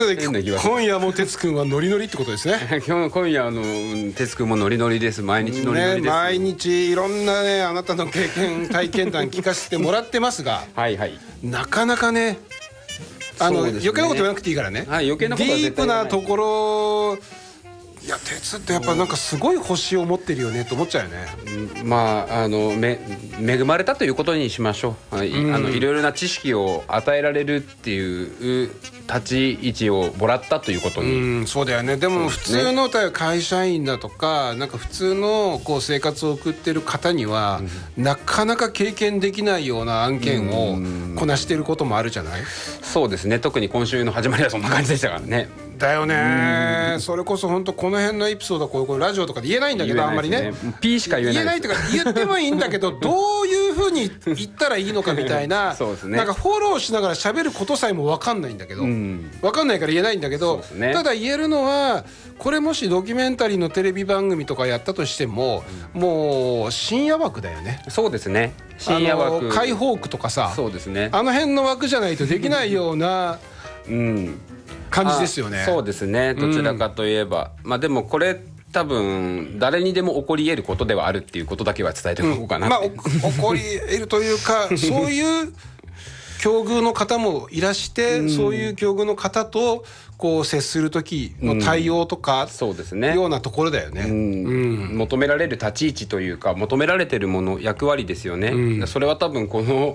今夜も哲くんはノリノリってことですね。 今夜哲くんもノリノリです。毎日ノリノリです、 毎日いろんなねあなたの経験体験談聞かせてもらってますがはいはい、 なかなかね余計なこと言わなくていいからね、 はい、余計なことはディープ絶対言わない。 なところ、いや哲ってやっぱなんかすごい星を持ってるよねと思っちゃうよね。 まあ恵まれたということにしましょう。はい、いろいろな知識を与えられるっていう立ち位置をもらったということに。 そうだよね。でも普通の会社員だとかなんか普通のこう生活を送ってる方には、なかなか経験できないような案件をこなしてることもあるじゃない。 そうですね。特に今週の始まりはそんな感じでしたからね。 だよね。それこそ本当この辺のエピソードこれラジオとかで言えないんだけど、あんまりね P しか言えない。 言えないっていうか言ってもいいんだけどどういうふうに言ったらいいのかみたいなそうですね、 なんかフォローしながら喋ることさえも分かんないんだけど、分かんないから言えないんだけど、ね、ただ言えるのはこれもしドキュメンタリーのテレビ番組とかやったとしても、もう深夜枠だよね。 そうですね。深夜枠、 解放区とかさ、 そうですね、 あの辺の枠じゃないとできないような感じですよね。 そうですね。どちらかといえば、まあでもこれ多分誰にでも起こり得ることではあるっていうことだけは伝えておこうかなって、 起こり得るというかそういう境遇の方もいらして、そういう境遇の方とこう接する時の対応とか、 そうですね、 ようなところだよね。 求められる立ち位置というか求められてるもの役割ですよね。それは多分この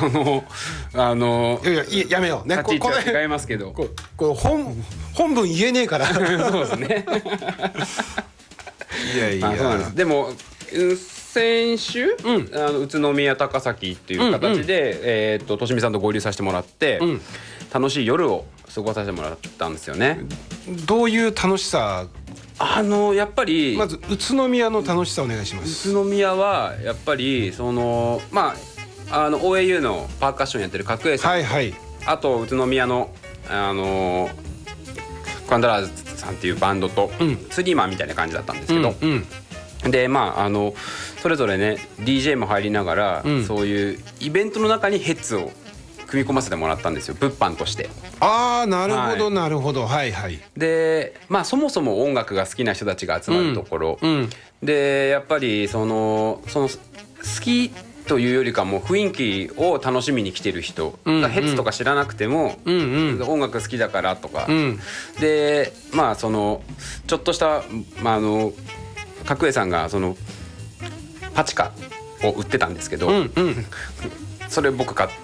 いややめようね。 立ち位置は違いますけど、 これ本文言えねえからそうですね。 いやいや、 そうなんです。でも先週、宇都宮高崎っていう形で、としみさんと合流させてもらって、楽しい夜を過ごさせてもらったんですよね。 どういう楽しさ？ やっぱりまず宇都宮の楽しさお願いします。 宇都宮はやっぱりOAU のパーカッションやってる角栄さん、はいはい、あと宇都宮のクアンダラーズさんっていうバンドと、スリーマンみたいな感じだったんですけど、でそれぞれね DJ も入りながら、そういうイベントの中にヘッズを組み込ませてもらったんですよ、物販として。 ああ、なるほどなるほど、はいはい。 でそもそも音楽が好きな人たちが集まるところ、でやっぱりその好きというよりかも雰囲気を楽しみに来てる人、ヘッズとか知らなくても、音楽好きだからとか、でそのちょっとした角栄さんがそのパチカを売ってたんですけど、それ僕買って、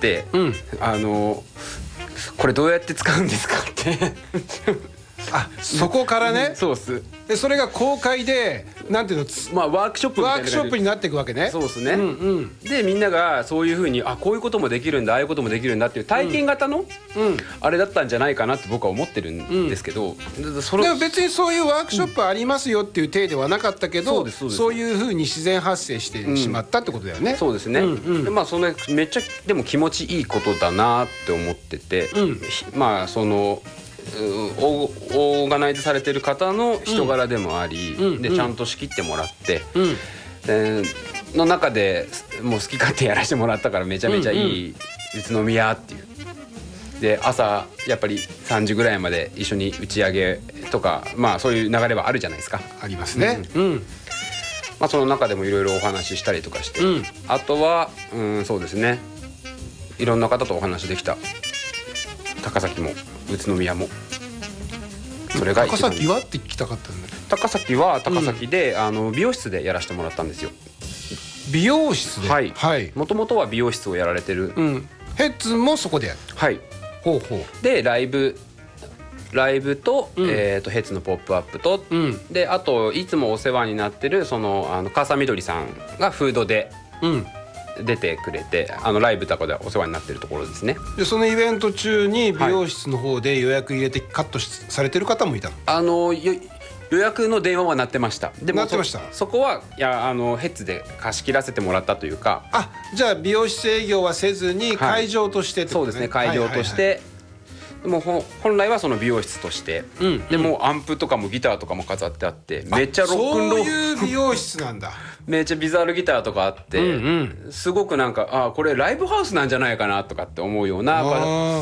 これどうやって使うんですかってそこからね。 そうっす。 でそれが公開でなんていうの、 ワークショップみたいなワークショップになっていくわけね。 そうですね、でみんながそういう風にこういうこともできるんだ、ああいうこともできるんだっていう体験型の、あれだったんじゃないかなって僕は思ってるんですけど、 でも別にそういうワークショップありますよっていう体ではなかったけど、そういう風に自然発生してしまったってことだよね。 そうですね。でそれめっちゃでも気持ちいいことだなって思ってて、そのオーガナイズされてる方の人柄でもあり、でちゃんと仕切ってもらって、の中でもう好き勝手やらせてもらったからめちゃめちゃいい宇都宮っていう。で朝やっぱり3時ぐらいまで一緒に打ち上げとか、そういう流れはあるじゃないですか。 ありますね。 その中でもいろいろお話ししたりとかして、あとはそうですね、いろんな方とお話できた。高崎も宇都宮も、それが高崎はって聞きたかったんだけど。 高崎は高崎で、美容室でやらせてもらったんですよ。 美容室で、 はい。もともとは美容室をやられてる、 ヘッズもそこでやる。 はい。 ほうほう。 でライブと、ヘッズのポップアップと、であといつもお世話になってるその笠みどりさんがフードで、出てくれて、ライブとかでお世話になってるところですね。 でそのイベント中に美容室の方で予約入れてカットされてる方もいたの？ 予約の電話は鳴ってました。でも鳴ってました。 そこはヘッズで貸し切らせてもらったというか、 じゃあ美容室営業はせずに会場としてってことね。 そうですね、会場として、もう本来はその美容室として、でもうアンプとかもギターとかも飾ってあって、めっちゃロックンロール、 そういう美容室なんだ。 めっちゃビザールギターとかあって、すごくなんかこれライブハウスなんじゃないかなとかって思うような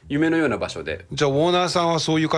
夢のような場所で。 じゃあオーナーさんはそういう方